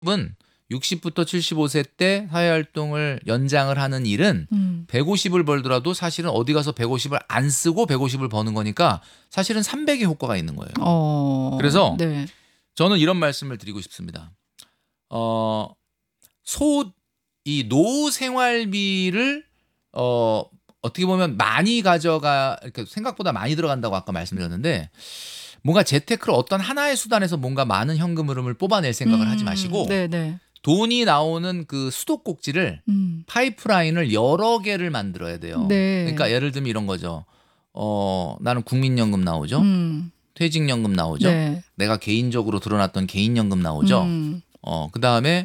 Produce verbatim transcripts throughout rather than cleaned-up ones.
은 육십부터 칠십오 세 때 사회활동을 연장을 하는 일은 음. 백오십을 벌더라도 사실은 어디 가서 백오십을 안 쓰고 백오십을 버는 거니까 사실은 삼백의 효과가 있는 거예요. 어. 그래서 네. 저는 이런 말씀을 드리고 싶습니다. 어, 소, 이 노후 생활비를 어, 어떻게 보면 많이 가져가, 이렇게 생각보다 많이 들어간다고 아까 말씀드렸는데 뭔가 재테크를 어떤 하나의 수단에서 뭔가 많은 현금 흐름을 뽑아낼 생각을 음. 하지 마시고 네네. 돈이 나오는 그 수도꼭지를 음. 파이프라인을 여러 개를 만들어야 돼요. 네. 그러니까 예를 들면 이런 거죠. 어, 나는 국민연금 나오죠. 음. 퇴직연금 나오죠. 네. 내가 개인적으로 들어놨던 개인연금 나오죠. 음. 어, 그다음에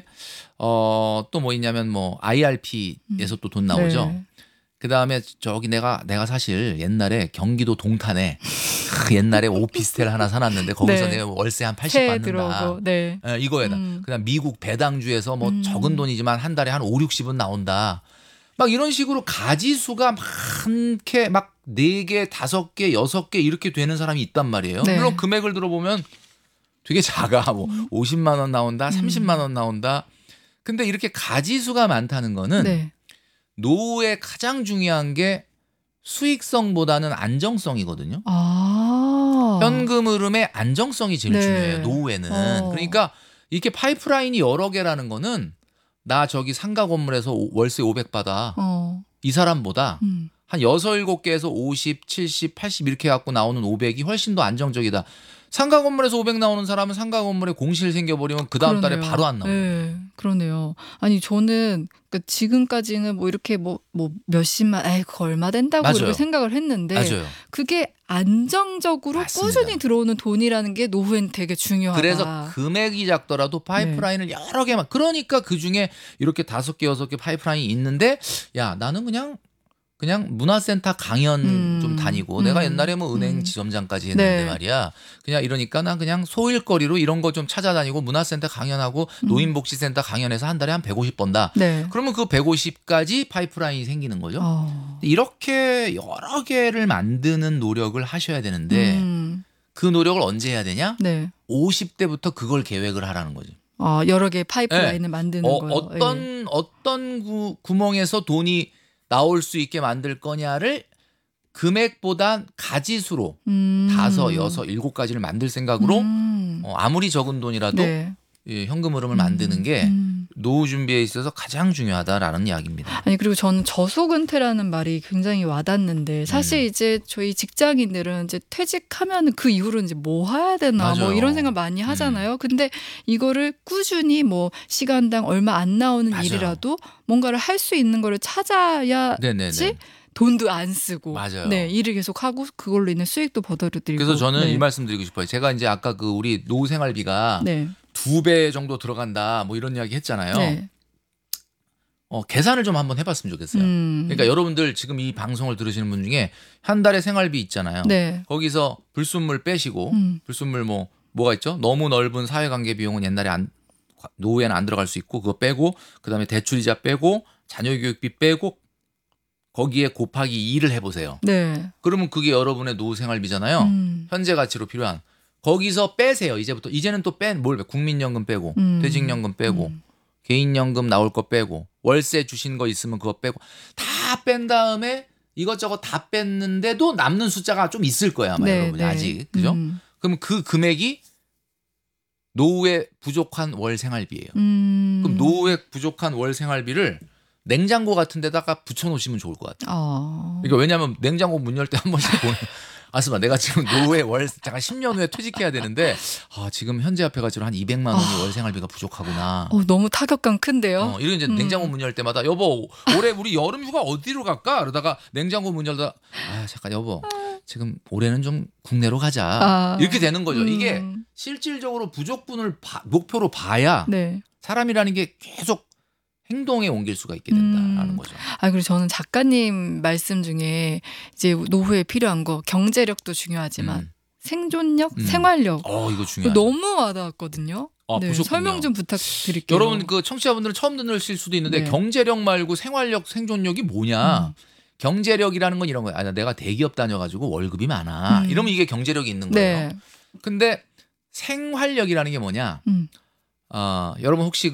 어, 또 뭐 있냐면 뭐 아이알피에서 또 돈 나오죠. 네. 그다음에 저기 내가 내가 사실 옛날에 경기도 동탄에 옛날에 오피스텔 하나 사놨는데 거기서 네. 내가 월세 한 팔십 새 받는다. 들어오고. 네. 예, 이거에다. 음. 그다음 미국 배당주에서 뭐 음. 적은 돈이지만 한 달에 한 오륙십은 나온다. 막 이런 식으로 가지수가 많게 막 네 개, 다섯 개, 여섯 개 이렇게 되는 사람이 있단 말이에요. 네. 물론 금액을 들어보면 되게 작아. 뭐 오십만 원 나온다, 삼십만 원 나온다. 근데 이렇게 가지수가 많다는 거는 네. 노후에 가장 중요한 게 수익성보다는 안정성이거든요. 아. 현금 흐름의 안정성이 제일 네. 중요해요. 노후에는. 어. 그러니까 이렇게 파이프라인이 여러 개라는 거는 나 저기 상가 건물에서 오- 월세 오백 받아. 어. 이 사람보다 음. 한 여섯, 일곱 개에서 오십, 칠십, 팔십 이렇게 갖고 나오는 오백이 훨씬 더 안정적이다. 상가 건물에서 오백 나오는 사람은 상가 건물에 공실 생겨버리면 그 다음 달에 그러네요. 바로 안 나와요. 네, 그러네요. 아니 저는 그 지금까지는 뭐 이렇게 뭐 뭐 몇십만, 에이 그거 얼마 된다고 맞아요. 이렇게 생각을 했는데 맞아요. 그게 안정적으로 맞습니다. 꾸준히 들어오는 돈이라는 게 노후엔 되게 중요하다. 그래서 금액이 작더라도 파이프라인을 여러 개만 그러니까 그중에 이렇게 다섯 개 여섯 개 파이프라인이 있는데 야 나는 그냥 그냥 문화센터 강연 음. 좀 다니고 음. 내가 옛날에 뭐 은행 음. 지점장까지 했는데 네. 말이야 그냥 이러니까 난 그냥 소일거리로 이런 거 좀 찾아다니고 문화센터 강연하고 음. 노인복지센터 강연해서 한 달에 한 백오십 번다. 네. 그러면 그 백오십까지 파이프라인이 생기는 거죠. 어. 이렇게 여러 개를 만드는 노력을 하셔야 되는데 음. 그 노력을 언제 해야 되냐? 네. 오십 대부터 그걸 계획을 하라는 거죠. 어, 여러 개의 파이프라인을 만드는 어, 거요. 어떤 예. 어떤 구, 구멍에서 돈이 나올 수 있게 만들 거냐를 금액보다 가지수로 음. 다섯, 여섯, 일곱 가지를 만들 생각으로 음. 어, 아무리 적은 돈이라도 네. 예, 현금 흐름을 만드는 게 음. 노후 준비에 있어서 가장 중요하다라는 이야기입니다. 아니 그리고 저는 저속은퇴라는 말이 굉장히 와닿는데 사실 음. 이제 저희 직장인들은 이제 퇴직하면 그 이후로 이제 뭐 해야 되나 뭐 맞아요. 이런 생각 많이 하잖아요. 근데 이거를 꾸준히 뭐 시간당 얼마 안 나오는 맞아요. 일이라도 뭔가를 할 수 있는 거를 찾아야지 네네네. 돈도 안 쓰고 맞아요. 네, 일을 계속 하고 그걸로 인해 수익도 버들어들고. 그래서 저는 네. 이 말씀 드리고 싶어요. 제가 이제 아까 그 우리 노후 생활비가 네. 두 배 정도 들어간다 뭐 이런 이야기 했잖아요. 네. 어, 계산을 좀 한번 해봤으면 좋겠어요. 음. 그러니까 여러분들 지금 이 방송을 들으시는 분 중에 한 달에 생활비 있잖아요. 네. 거기서 불순물 빼시고 음. 불순물 뭐 뭐가 있죠? 너무 넓은 사회관계 비용은 옛날에 안, 노후에는 안 들어갈 수 있고 그거 빼고 그다음에 대출이자 빼고 자녀교육비 빼고 거기에 곱하기 이를 해보세요. 네. 그러면 그게 여러분의 노후 생활비잖아요. 음. 현재 가치로 필요한 거기서 빼세요. 이제부터 이제는 또 뺀 뭘 국민연금 빼고 음. 퇴직연금 빼고 음. 개인연금 나올 거 빼고 월세 주신 거 있으면 그거 빼고 다 뺀 다음에 이것저것 다 뺐는데도 남는 숫자가 좀 있을 거야 아마 네, 여러분이 네. 아직 그죠? 음. 그럼 그 금액이 노후에 부족한 월 생활비예요. 음. 그럼 노후에 부족한 월 생활비를 냉장고 같은 데다가 붙여놓으시면 좋을 것 같아요. 어. 그러니까 왜냐하면 냉장고 문 열 때 한 번씩 보는 아스마 내가 지금 노후에 월 잠깐 십 년 후에 퇴직해야 되는데 아 지금 현재 화폐 가치로 한 이백만 원이 아. 월 생활비가 부족하구나. 어, 너무 타격감 큰데요. 어, 이런 이제 음. 냉장고 문 열 때마다 여보 올해 우리 여름 휴가 어디로 갈까? 그러다가 냉장고 문 열다 아 잠깐 여보 지금 올해는 좀 국내로 가자. 아. 이렇게 되는 거죠. 음. 이게 실질적으로 부족분을 봐- 목표로 봐야 네. 사람이라는 게 계속 행동에 옮길 수가 있게 된다라는 음. 거죠. 아, 그리고 저는 작가님 말씀 중에 이제 노후에 필요한 거 경제력도 중요하지만 음. 생존력, 음. 생활력 어 이거 그거 중요하죠. 너무 와닿았거든요. 아, 네, 보셨군요. 설명 좀 부탁드릴게요. 여러분 그 청취자분들은 처음 들으실 수도 있는데 네. 경제력 말고 생활력, 생존력이 뭐냐? 음. 경제력이라는 건 이런 거예요. 아, 내가 대기업 다녀가지고 월급이 많아. 음. 이러면 이게 경제력이 있는 거예요. 네. 근데 생활력이라는 게 뭐냐? 음. 아 여러분 혹시